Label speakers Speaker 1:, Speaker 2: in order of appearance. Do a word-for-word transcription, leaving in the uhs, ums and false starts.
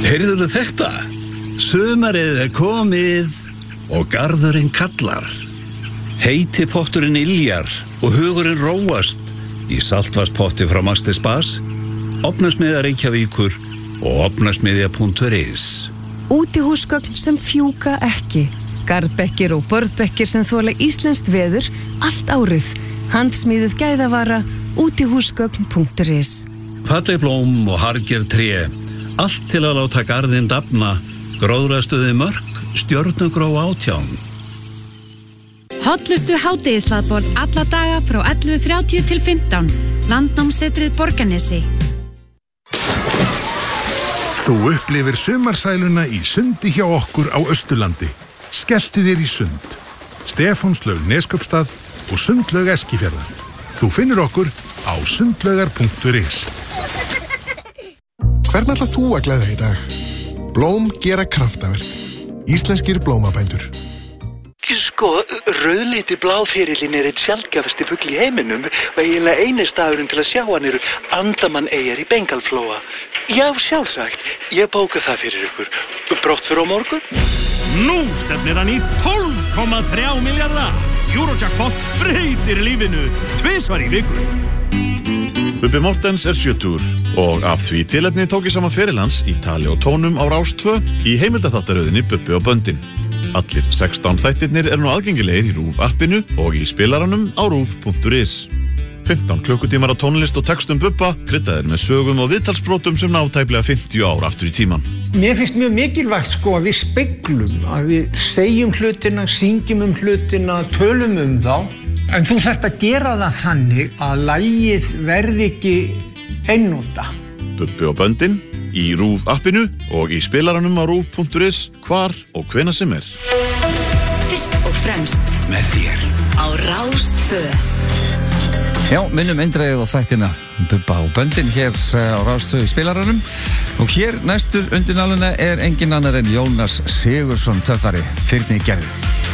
Speaker 1: Heyrðuðu þetta? Sumarið er komið og garðurinn kallar. Heiti potturinn yljar og hugurinn róast í saltvatnspotti frá Master Spas, Ofnasmiðja Reykjavíkur og ofnasmiðja punktur is.
Speaker 2: Útihúsgögn sem fjúka ekki. Garðbekkir og borðbekkir sem þola íslenskt veður allt árið. Handsmíðuð gæðavara, útihúsgögn punktur is.
Speaker 1: Falleg blóm og harðgerð tré, allt til að láta garðinn dafna, gróðrastuði mörk, stjörnugró átján.
Speaker 3: Hollustu hádegishlaðborð alla daga frá ellefu þrjátíu til fimmtán. Landnámssetrið Borgarnesi.
Speaker 4: Þú upplifir sumarsæluna í sundi hjá okkur á Austurlandi. Skelltu þér í sund. Stefánslaug Neskaupstað og Sundlaug Eskifjarðar. Þú finnur okkur á sundlaugar punktur is.
Speaker 5: Hvern ætlar þú að gleðja í dag? Blóm gera kraftaverk. Íslenskir blómabændur.
Speaker 6: Sko, rauðleiti bláþyrillinn er einn sjaldgæfasti fugl í heiminum og eiginlega eini staðurinn til að sjá hann eru Andaman-eyjar í Bengalflóa. Já, sjálfsagt. Ég bóka það fyrir ykkur. Brottför á morgun?
Speaker 7: Nú stefnir hann í tólf komma þrjá milljarða. Eurojackpot breytir lífinu tvisvar í viku.
Speaker 8: Bubbi Mortens er sjötugur og af því tilefni tók ég saman feril hans í tali og tónum á Rás tvö í heimildaþáttaröðinni Bubbi og Böndin. Allir sextán þættirnir eru nú aðgengilegir í RÚV appinu og í spilaranum á rúv punktur is. fimmtán klukkutímar á tónlist og textum Bubba, kryddaðir með sögum og viðtalsbrotum sem ná tæplega fimmtíu ár aftur í tíman.
Speaker 9: Mér finnst mjög mikilvægt sko að við speglum, að við segjum hlutina, syngjum um hlutina, tölum um þá. En þú þarft að gera það þannig að lagið verði ekki einnota.
Speaker 8: Bubbi og Böndin í RÚV appinu og í spilaranum á rúv punktur is hvar og hvenær sem er.
Speaker 10: Fyrst og fremst
Speaker 1: með þér
Speaker 10: á Rás tvö.
Speaker 11: Já, minnum eindræðið á þættina Bubba og Böndin hér á Rás tvö í spilaranum og hér næstur undir náluna er engin annar en Jónas Sigurðsson töffari, Þyrni Gerði.